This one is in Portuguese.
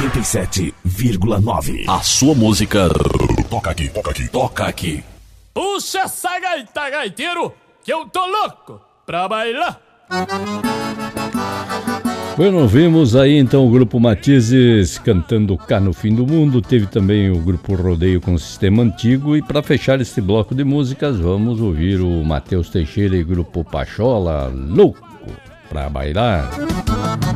97,9. A sua música toca aqui, toca aqui, toca aqui. Puxa essa gaita, gaiteiro, que eu tô louco pra bailar. Bueno, vimos aí então o grupo Matizes cantando Cá no Fim do Mundo. Teve também o grupo Rodeio com Sistema Antigo. E para fechar este bloco de músicas, vamos ouvir o Matheus Teixeira e grupo Pachola, Louco pra Bailar.